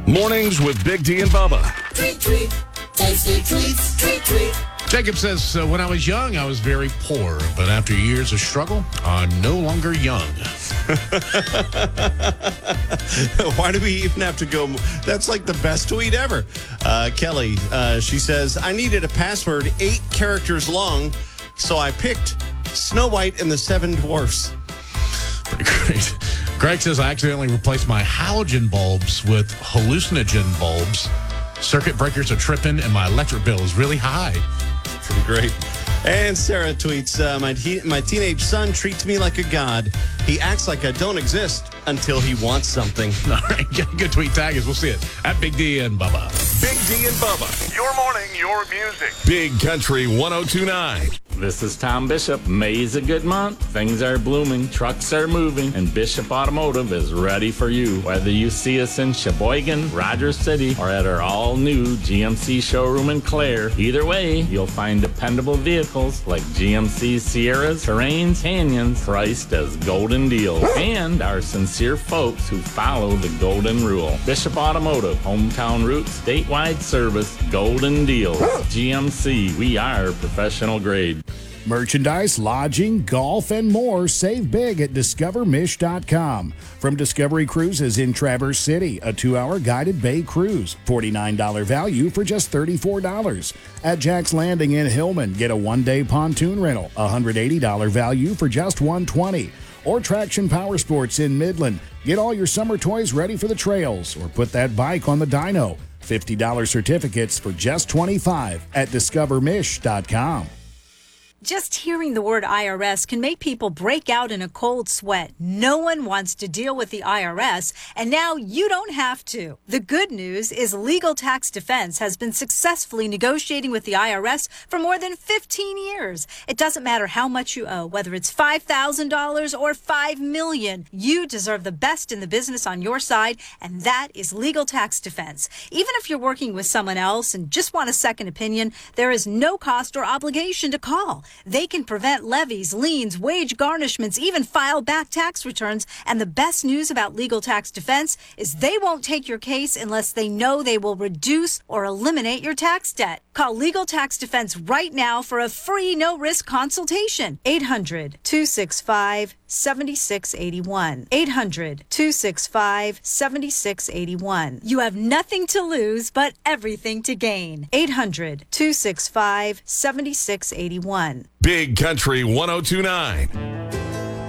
Mornings with Big D and Bubba. Treat, treat, tasty treats, treat, treat. Jacob says, when I was young, I was very poor, but after years of struggle, I'm no longer young. Why do we even have to go? That's like the best tweet ever. Kelly, she says, I needed a password 8 characters long, so I picked Snow White and the 7 Dwarfs. Pretty great. Greg says, I accidentally replaced my halogen bulbs with hallucinogen bulbs. Circuit breakers are tripping, and my electric bill is really high. Pretty great. And Sarah tweets, my teenage son treats me like a god. He acts like I don't exist until he wants something. All right, good tweet tag us. We'll see it at Big D and Bubba. Big D and Bubba. Your morning, your music. Big Country 102.9. This is Tom Bishop. May's a good month. Things are blooming, trucks are moving, and Bishop Automotive is ready for you. Whether you see us in Sheboygan, Rogers City, or at our all-new GMC showroom in Clare, either way, you'll find dependable vehicles like GMC Sierras, Terrains, Canyons, priced as golden deals, and our sincere folks who follow the golden rule. Bishop Automotive, hometown roots, statewide service, golden deals. GMC, we are professional grade. Merchandise, lodging, golf, and more. Save big at DiscoverMish.com. From Discovery Cruises in Traverse City, a 2-hour guided bay cruise. $49 value for just $34. At Jack's Landing in Hillman, get a 1-day pontoon rental. $180 value for just $120. Or Traction Power Sports in Midland. Get all your summer toys ready for the trails, or put that bike on the dyno. $50 certificates for just $25 at DiscoverMish.com. Just hearing the word IRS can make people break out in a cold sweat. No one wants to deal with the IRS, and now you don't have to. The good news is Legal Tax Defense has been successfully negotiating with the IRS for more than 15 years. It doesn't matter how much you owe, whether it's $5,000 or $5 million. You deserve the best in the business on your side, and that is Legal Tax Defense. Even if you're working with someone else and just want a second opinion, there is no cost or obligation to call. They can prevent levies, liens, wage garnishments, even file back tax returns. And the best news about Legal Tax Defense is they won't take your case unless they know they will reduce or eliminate your tax debt. Call Legal Tax Defense right now for a free no-risk consultation. 800-265-7681. 800-265-7681. You have nothing to lose but everything to gain. 800-265-7681. Big Country 102.9.